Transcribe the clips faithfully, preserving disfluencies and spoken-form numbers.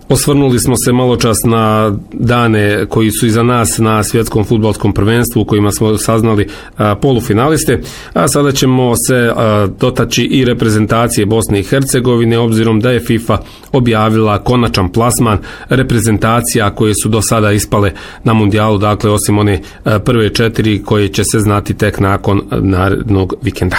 Osvrnuli smo se malo čas na dane koji su iza nas na svjetskom fudbalskom prvenstvu u kojima smo saznali a, polufinaliste, a sada ćemo se a, dotaći i reprezentacije Bosne i Hercegovine, obzirom da je FIFA objavila konačan plasman reprezentacija koje su do sada ispale na mundijalu, dakle osim one a, prve četiri koje će se znati tek nakon narednog vikenda.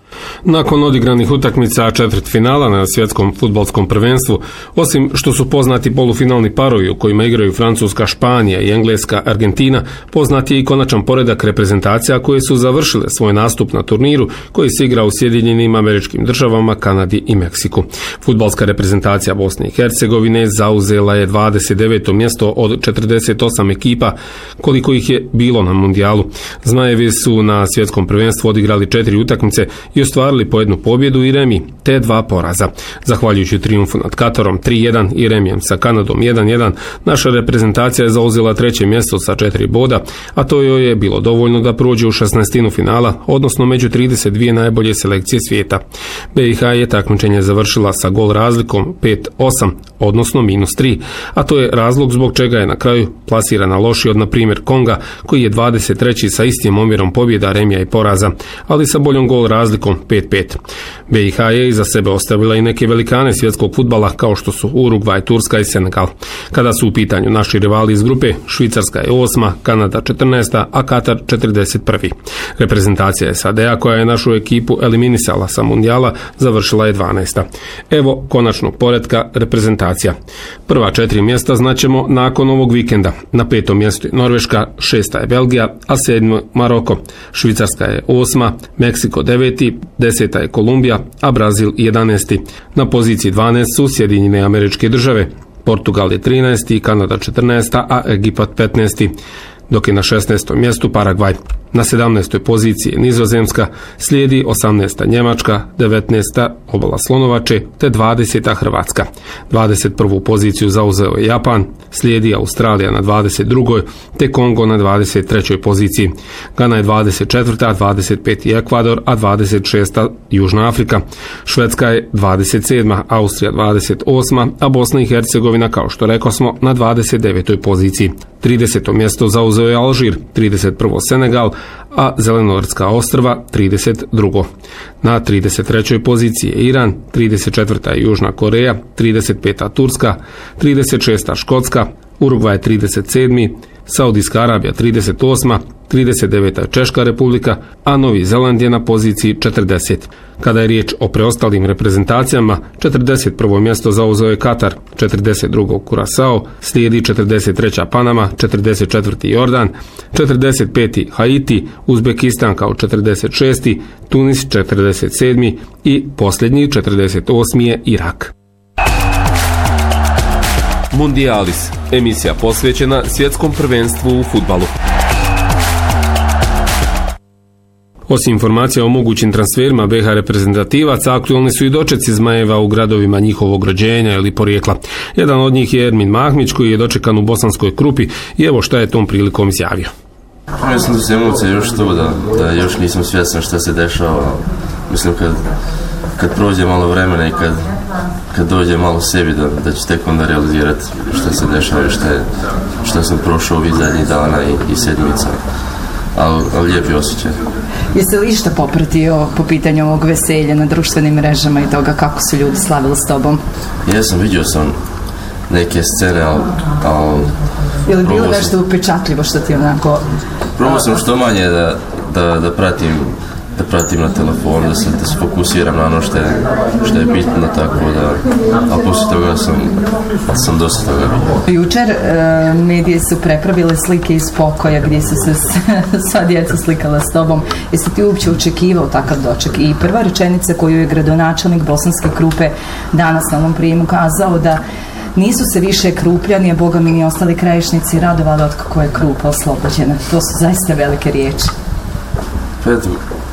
Nakon odigranih utakmica četvrtfinala na svjetskom fudbalskom prvenstvu, osim što su poznati polufinalni parovi u kojima igraju Francuska, Španija i Engleska, Argentina, poznat je i konačan poredak reprezentacija koje su završile svoj nastup na turniru koji se igra u Sjedinjenim Američkim Državama, Kanadi i Meksiku. Fudbalska reprezentacija Bosne i Hercegovine zauzela je dvadeset deveto mjesto od četrdeset osam ekipa koliko ih je bilo na mundijalu. Zmajevi su na svjetskom prvenstvu odigrali četiri utakmice i ostvarili po jednu pobjedu i remi, te dva poraza. Zahvaljujući trijumfu nad Katarom tri jedan i remijem sa Kanadom jedan jedan, naša reprezentacija je zauzela treće mjesto sa četiri boda, a to joj je bilo dovoljno da prođe u šesnaestinu finala, odnosno među trideset dvije najbolje selekcije svijeta. B i H je takmičenje završila sa gol razlikom pet osam, odnosno minus tri, a to je razlog zbog čega je na kraju plasirana lošije od, na primjer, Konga, koji je dvadeset treći sa istim omjerom pobjeda, remija i poraza, ali sa boljom gol razlikom pet pet. B i H je iza sebe ostavila i neke velikane svjetskog fudbala kao što su Urugvaj, Turska i Senegal. Kada su u pitanju naši rivali iz grupe, Švicarska je osma, Kanada četrnaesta, a Katar četrdeset prvi. Reprezentacija S A D-a koja je našu ekipu eliminisala sa mundijala završila je dvanaesta. Evo konačnog poretka reprezentacija. Prva četiri mjesta znaćemo nakon ovog vikenda. Na petom mjestu je Norveška, šesta je Belgija, a sedmo Maroko. Švicarska je osma, Meksiko deveti, deseta je Kolumbija, a Brazil jedanaesti. Na poziciji dvanaest su Sjedinjene Američke Države, Portugal je trinaesti, Kanada četrnaesta, a Egipat petnaesti, dok je na šesnaestom mjestu Paragvaj. Na sedamnaestoj poziciji je Nizozemska, slijedi osamnaesta Njemačka, devetnaesta Obala Slonovače, te dvadeseta Hrvatska. dvadeset prvu poziciju zauzeo je Japan, slijedi Australija na dvadeset drugoj, te Kongo na dvadeset trećoj poziciji. Gana je dvadeset četvrta, dvadeset peti Ekvador, a dvadeset šesta Južna Afrika. Švedska je dvadeset sedma, Austrija dvadeset osma, a Bosna i Hercegovina, kao što rekao smo, na dvadeset devetoj poziciji. trideseto mjesto zauzeo je Alžir, trideset prvo Senegal, a Zelenortska ostrva trideset drugo. Na trideset trećoj poziciji je Iran, trideset četvrta je Južna Koreja, trideset peta Turska, trideset šesta Škotska, Urugvaj trideset sedmi, Saudijska Arabija trideset osma, trideset deveta je Češka republika, a Novi Zeland je na poziciji četrdeset. Kada je riječ o preostalim reprezentacijama, četrdeset prvo mjesto zauzeo je Katar, četrdeset drugo Kurasao, slijedi četrdeset treća Panama, četrdeset četvrti Jordan, četrdeset peti Haiti, Uzbekistan kao četrdeset šesti, Tunis četrdeset sedmi i posljednji četrdeset osmi je Irak. Mundijalis, emisija posvećena svjetskom prvenstvu u fudbalu. Osim informacija o mogućim transferima B i H reprezentativaca, aktualni su i dočeci Zmajeva u gradovima njihovog rođenja ili porijekla. Jedan od njih je Ermin Mahmić, koji je dočekan u Bosanskoj Krupi, i evo šta je tom prilikom izjavio. Mislim da su emocije još tu, da, da još nisam svjestan šta se dešava. Mislim kad, kad prođe malo vremena i kad, kad dođe malo sebi, da, da ću tek onda realizirati šta se dešava i šta, je, šta sam prošao ovih zadnjih dana i, i sedmica. Ali al lijepi osjećaj. Jesi li išta popratio po pitanju ovog veselja na društvenim mrežama i toga kako su ljudi slavili s tobom? Jesam, vidio sam neke scene, ali... Al, je li bilo nešto upečatljivo što ti onako... Probao sam što manje da, da, da pratim da pratim na telefonu, da se, da se fokusiram na ono što je, što je bitno, tako da, a poslije toga sam, sam dosta toga vidio. Jučer e, medije su prepravile slike iz pokoja gdje su se sva djeca slikala s tobom. Jesi ti uopće očekivao takav doček? I prva rečenica koju je gradonačelnik Bosanske Krupe danas na ovom prijemu kazao da nisu se više Krupljani, a boga mi ni ostali krajišnici radovali od kako je Krupa oslobođena. To su zaista velike riječi. Eto,